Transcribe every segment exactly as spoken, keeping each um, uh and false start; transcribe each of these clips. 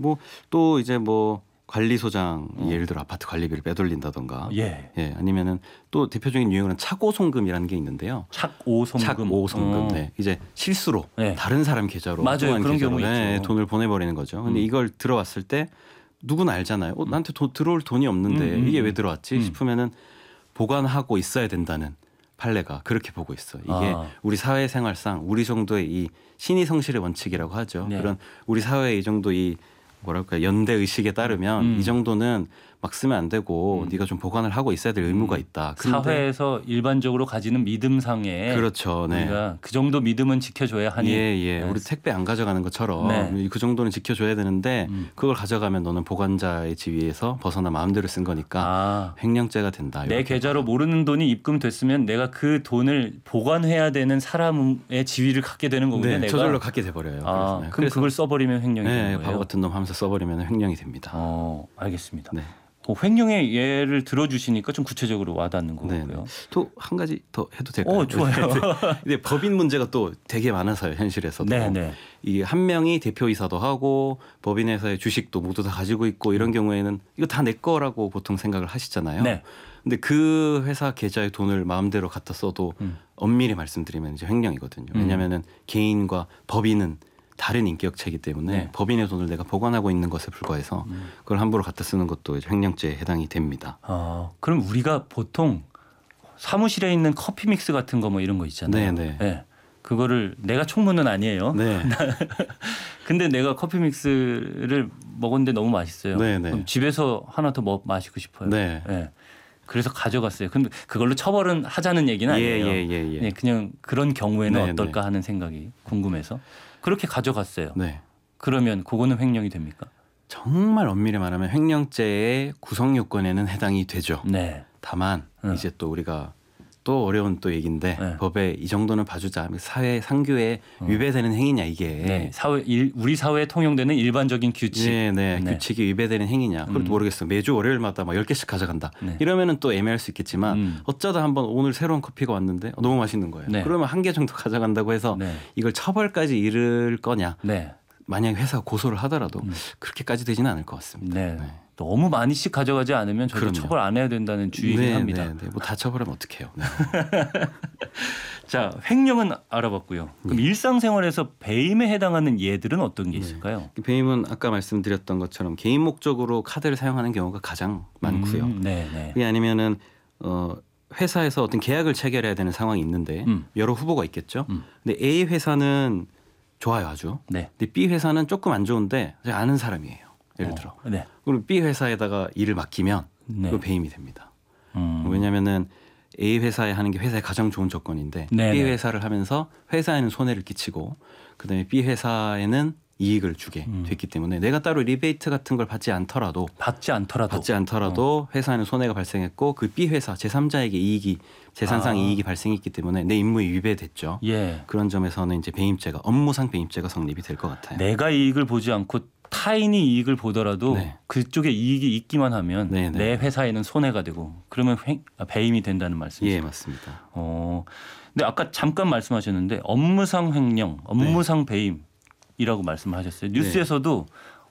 뭐 또 이제 뭐 관리소장 어. 예를 들어 아파트 관리비를 빼돌린다던가 예. 예, 아니면은 또 대표적인 유형은 착오송금이라는 게 있는데요. 착오송금. 착오송금. 어. 네. 이제 실수로 네. 다른 사람 계좌로 맞아요. 엉뚱한 그런 계좌로 경우 네, 있죠. 돈을 보내버리는 거죠. 근데 음. 이걸 들어왔을 때 누구나 알잖아요. 어, 나한테 돈 들어올 돈이 없는데 음, 음, 이게 왜 음. 들어왔지 음. 싶으면은 보관하고 있어야 된다는 판례가 그렇게 보고 있어. 이게 아. 우리 사회생활상 우리 정도의 이 신의 성실의 원칙이라고 하죠. 네. 그런 우리 사회의 이 정도 이 뭐랄까 연대 의식에 따르면 음. 이 정도는 막 쓰면 안 되고 음. 네가 좀 보관을 하고 있어야 될 의무가 있다. 근데 사회에서 일반적으로 가지는 믿음상에 그렇죠. 네. 우리가 그 정도 믿음은 지켜줘야 하니. 예, 예. 네. 우리 택배 안 가져가는 것처럼 네. 그 정도는 지켜줘야 되는데 음. 그걸 가져가면 너는 보관자의 지위에서 벗어나 마음대로 쓴 거니까 아, 횡령죄가 된다. 내 이렇게. 계좌로 모르는 돈이 입금됐으면 내가 그 돈을 보관해야 되는 사람의 지위를 갖게 되는 거군요. 네, 내가. 저절로 갖게 돼버려요. 아, 그래서, 네. 그럼 그래서 그걸 써버리면 횡령이 네, 되는 거예요. 바보 같은 놈 하면서 써버리면 횡령이 됩니다. 어, 알겠습니다. 네. 그 횡령의 예를 들어주시니까 좀 구체적으로 와닿는 네. 거고요. 또 한 가지 더 해도 될까요? 어, 좋아요. 근데 법인 문제가 또 되게 많아서요, 현실에서도. 네, 네. 이 한 명이 대표이사도 하고 법인회사의 주식도 모두 다 가지고 있고 이런 경우에는 이거 다 내 거라고 보통 생각을 하시잖아요. 네. 근데 그 회사 계좌에 돈을 마음대로 갖다 써도 음. 엄밀히 말씀드리면 이제 횡령이거든요. 음. 왜냐하면은 개인과 법인은 다른 인격체이기 때문에 네. 법인의 돈을 내가 보관하고 있는 것에 불과해서 음. 그걸 함부로 갖다 쓰는 것도 이제 횡령죄에 해당이 됩니다. 어, 그럼 우리가 보통 사무실에 있는 커피 믹스 같은 거 뭐 이런 거 있잖아요. 네, 네. 그거를 내가 총무는 아니에요. 네. 근데 내가 커피 믹스를 먹었는데 너무 맛있어요. 네, 네. 그럼 집에서 하나 더 먹, 마시고 싶어요. 네. 네. 그래서 가져갔어요. 근데 그걸로 처벌은 하자는 얘기는 아니에요. 예, 예, 예, 예. 네, 그냥 그런 경우에는 네, 어떨까 하는 생각이 궁금해서 그렇게 가져갔어요. 네. 그러면 그거는 횡령이 됩니까? 정말 엄밀히 말하면 횡령죄의 구성 요건에는 해당이 되죠. 네. 다만 응. 이제 또 우리가 또 어려운 또 얘기인데 네. 법에 이 정도는 봐주자. 사회 상규에 위배되는 행위냐 이게. 네. 사회 일, 우리 사회에 통용되는 일반적인 규칙. 네, 네. 네. 규칙이 위배되는 행위냐. 그것도 음. 모르겠어요. 매주 월요일마다 막 열 개씩 가져간다. 네. 이러면은 또 애매할 수 있겠지만 음. 어쩌다 한번 오늘 새로운 커피가 왔는데 너무 맛있는 거예요. 네. 그러면 한 개 정도 가져간다고 해서 네. 이걸 처벌까지 이를 거냐. 네. 만약에 회사가 고소를 하더라도 음. 그렇게까지 되지는 않을 것 같습니다. 네. 너무 많이씩 가져가지 않으면 저도 그럼요. 처벌 안 해야 된다는 주의를 네, 합니다. 네, 네. 뭐 다 처벌하면 어떡해요. 네. 자, 횡령은 알아봤고요. 그럼 네. 일상생활에서 배임에 해당하는 예들은 어떤 게 있을까요? 배임은 아까 말씀드렸던 것처럼 개인 목적으로 카드를 사용하는 경우가 가장 많고요. 음, 네, 네. 그게 아니면은 어 회사에서 어떤 계약을 체결해야 되는 상황이 있는데 음. 여러 후보가 있겠죠. 음. 근데 A 회사는 좋아요, 아주. 네. 근데 B 회사는 조금 안 좋은데 제가 아는 사람이에요. 예를 들어. 어, 네. 그럼 B 회사에다가 일을 맡기면 네. 그 배임이 됩니다. 음. 왜냐하면은 A 회사에 하는 게 회사의 가장 좋은 조건인데 네네. B 회사를 하면서 회사에는 손해를 끼치고 그다음에 B 회사에는 이익을 주게 음. 됐기 때문에 내가 따로 리베이트 같은 걸 받지 않더라도 받지 않더라도 받지 않더라도 회사에는 손해가 발생했고 그 B 회사 제삼자에게 이익이 재산상 아. 이익이 발생했기 때문에 내 임무에 위배됐죠. 예. 그런 점에서는 이제 배임죄가 업무상 배임죄가 성립이 될 것 같아요. 내가 이익을 보지 않고 타인이 이익을 보더라도 네. 그쪽에 이익이 있기만 하면 네, 네. 내 회사에는 손해가 되고 그러면 횡, 아, 배임이 된다는 말씀이죠. 예, 맞습니다. 어. 근데 아까 잠깐 말씀하셨는데 업무상 횡령, 업무상 배임이라고 말씀하셨어요. 뉴스에서도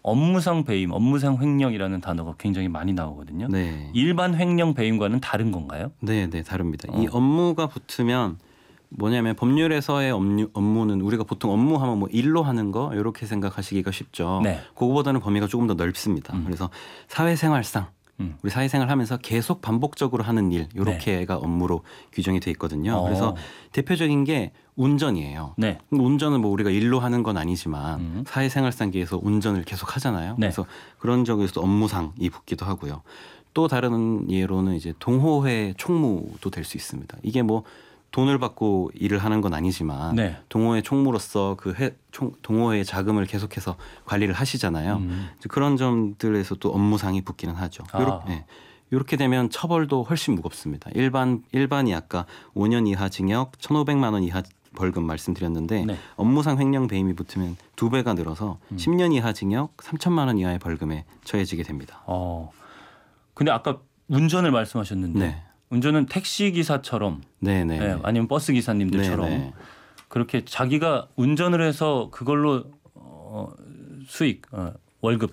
업무상 배임, 업무상 횡령이라는 단어가 굉장히 많이 나오거든요. 네. 일반 횡령 배임과는 다른 건가요? 네, 네, 다릅니다. 어. 이 업무가 붙으면 뭐냐면 법률에서의 업무, 업무는 우리가 보통 업무하면 뭐 일로 하는 거 이렇게 생각하시기가 쉽죠. 네. 그거보다는 범위가 조금 더 넓습니다. 음. 그래서 사회생활상 음. 우리 사회생활 하면서 계속 반복적으로 하는 일 이렇게가 업무로 규정이 돼 있거든요. 어. 그래서 대표적인 게 운전이에요. 네. 운전은 뭐 우리가 일로 하는 건 아니지만 음. 사회생활상계에서 운전을 계속 하잖아요. 네. 그래서 그런 적에서 업무상이 붙기도 하고요. 또 다른 예로는 이제 동호회 총무도 될 수 있습니다. 이게 뭐 돈을 받고 일을 하는 건 아니지만 네. 동호회 총무로서 그 회, 총, 동호회의 자금을 계속해서 관리를 하시잖아요. 음. 이제 그런 점들에서 또 업무상이 붙기는 하죠. 아. 요렇게, 예. 이렇게 되면 처벌도 훨씬 무겁습니다. 일반 일반이 아까 오 년 이하 징역, 천오백만 원 이하 벌금 말씀드렸는데 네. 업무상 횡령 배임이 붙으면 두 배가 늘어서 음. 십 년 이하 징역, 삼천만 원 이하의 벌금에 처해지게 됩니다. 어. 근데 아까 운전을 말씀하셨는데 네. 운전은 택시 기사처럼 네네. 네, 아니면 버스 기사님들처럼 네네. 그렇게 자기가 운전을 해서 그걸로 어, 수익 어, 월급